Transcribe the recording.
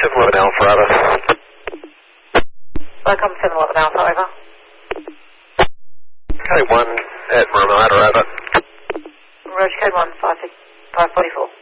711 Alpha, over. Welcome, 711 Alpha, over. Code 1 at Marmada, over. Roger, code 1, 544.